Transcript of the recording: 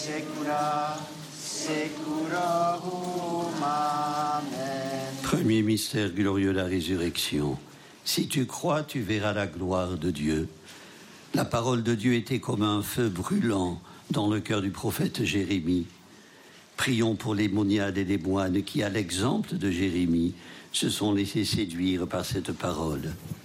saecula saeculorum. Amen. Premier mystère glorieux, la résurrection. Si tu crois, tu verras la gloire de Dieu. La parole de Dieu était comme un feu brûlant dans le cœur du prophète Jérémie. Prions pour les moniades et les moines qui, à l'exemple de Jérémie, se sont laissés séduire par cette parole.